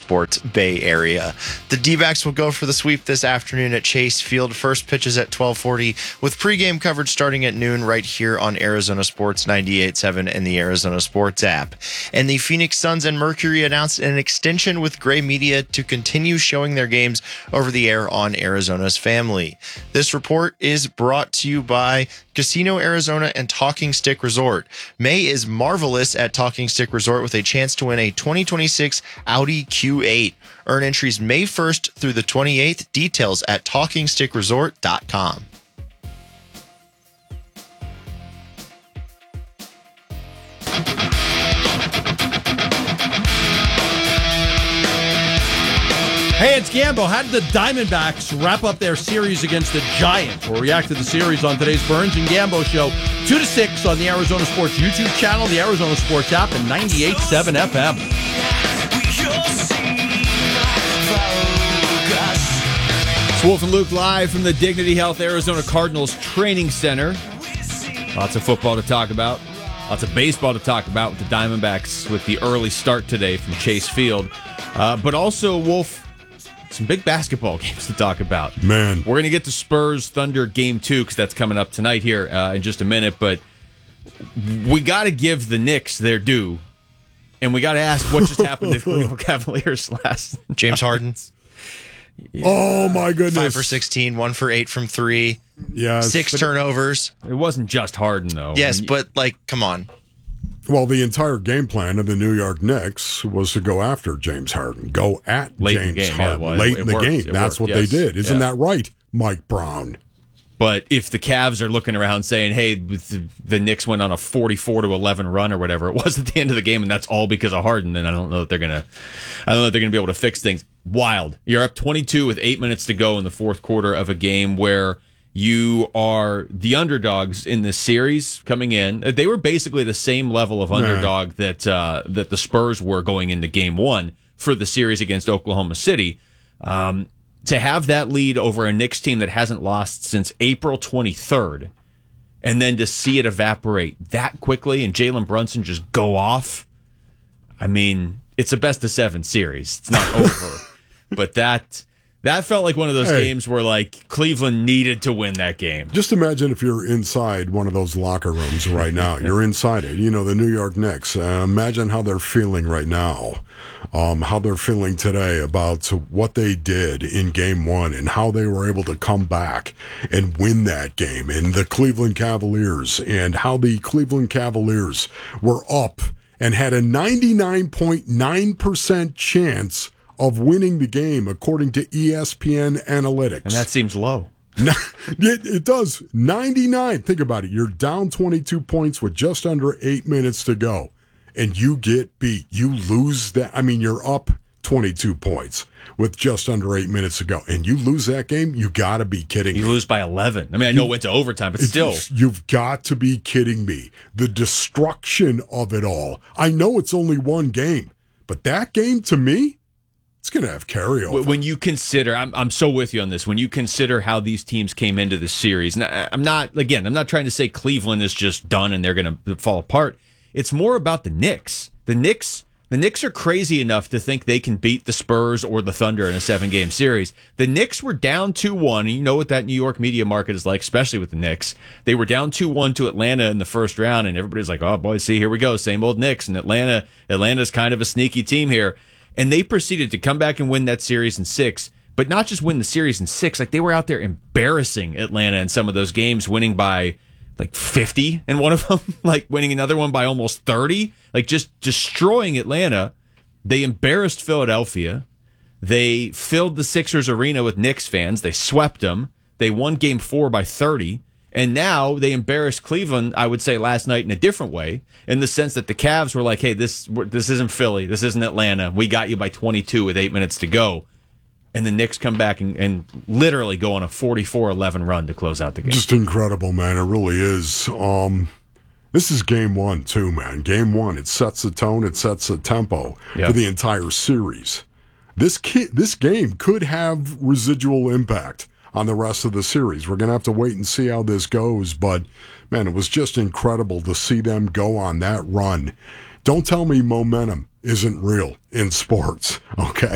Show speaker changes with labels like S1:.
S1: Sports Bay Area. The D-backs will go for the sweep this afternoon at Chase Field. First pitches at 12:40 with pregame coverage starting at noon right here on Arizona Sports 98.7 and the Arizona Sports app. And the Phoenix Suns and Mercury announced an extension with Gray Media to continue showing their games over the air on Arizona's Family. This report is brought to you by Casino Arizona and Talking Stick Resort. May is marvelous at Talking Stick Resort with a chance to win a 2026 Audi Q8. Earn entries May 1st through the 28th. Details at talkingstickresort.com.
S2: Hey, it's Gambo. How did the Diamondbacks wrap up their series against the Giants? We'll react to the series on today's Burns and Gambo show, 2 to 6 on the Arizona Sports YouTube channel, the Arizona Sports app, and 98.7 FM.
S3: It's Wolf and Luke live from the Dignity Health Arizona Cardinals Training Center. Lots of football to talk about. Lots of baseball to talk about with the Diamondbacks with the early start today from Chase Field. But also, Wolf, some big basketball games to talk about.
S4: Man.
S3: We're going to get to Spurs Thunder Game 2 because that's coming up tonight here in just a minute. But we got to give the Knicks their due. And we got to ask what just happened to the Cleveland Cavaliers last
S1: James Harden.
S4: Yeah. Oh, my goodness.
S1: 5 for 16, 1 for 8 from 3.
S4: Yes.
S1: 6 turnovers.
S3: It wasn't just Harden, though.
S1: Yes, but, come on.
S4: Well, the entire game plan of the New York Knicks was to go after James Harden, go at
S3: late
S4: James Harden late in the game. That's what they did. Isn't that right, Mike Brown?
S3: But if the Cavs are looking around saying, hey, the Knicks went on a 44-11 run or whatever it was at the end of the game, and that's all because of Harden, then I don't know that they're gonna be able to fix things. Wild. You're up 22 with 8 minutes to go in the fourth quarter of a game where you are the underdogs in this series coming in. They were basically the same level of underdog that the Spurs were going into Game 1 for the series against Oklahoma City. To have that lead over a Knicks team that hasn't lost since April 23rd, and then to see it evaporate that quickly and Jalen Brunson just go off, I mean, it's a best-of-7 series. It's not over. But that felt like one of those games where, Cleveland needed to win that game.
S4: Just imagine if you're inside one of those locker rooms right now. You're inside it. You know, the New York Knicks. Imagine how they're feeling right now. How they're feeling today about what they did in Game 1 and how they were able to come back and win that game. And the Cleveland Cavaliers and how the Cleveland Cavaliers were up and had a 99.9% chance of winning the game, according to ESPN Analytics.
S3: And that seems low.
S4: It does. 99. Think about it. You're down 22 points with just under 8 minutes to go, and you get beat. You lose that. I mean, you're up 22 points with just under 8 minutes to go, and you lose that game, you got to be kidding me.
S3: You lose by 11. I mean, I know it went to overtime, but still.
S4: You've got to be kidding me. The destruction of it all. I know it's only one game, but that game, to me, it's going to have carryover.
S3: When you consider, I'm so with you on this, when you consider how these teams came into the series, and I'm not trying to say Cleveland is just done and they're going to fall apart. It's more about the Knicks. The Knicks are crazy enough to think they can beat the Spurs or the Thunder in a 7-game series. The Knicks were down 2-1, and you know what that New York media market is like, especially with the Knicks. They were down 2-1 to Atlanta in the first round, and everybody's like, oh, boy, see, here we go, same old Knicks. And Atlanta's kind of a sneaky team here. And they proceeded to come back and win that series in 6, but not just win the series in 6. They were out there embarrassing Atlanta in some of those games, winning by 50 in one of them, winning another one by almost 30, just destroying Atlanta. They embarrassed Philadelphia. They filled the Sixers arena with Knicks fans. They swept them. They won Game 4 by 30. And now they embarrassed Cleveland, I would say, last night in a different way, in the sense that the Cavs were like, hey, this isn't Philly. This isn't Atlanta. We got you by 22 with 8 minutes to go. And the Knicks come back and literally go on a 44-11 run to close out the game.
S4: Just incredible, man. It really is. This is Game 1, too, man. Game 1, it sets the tone. It sets the tempo for the entire series. This game could have residual impact on the rest of the series. We're going to have to wait and see how this goes, but, man, it was just incredible to see them go on that run. Don't tell me momentum isn't real in sports, okay?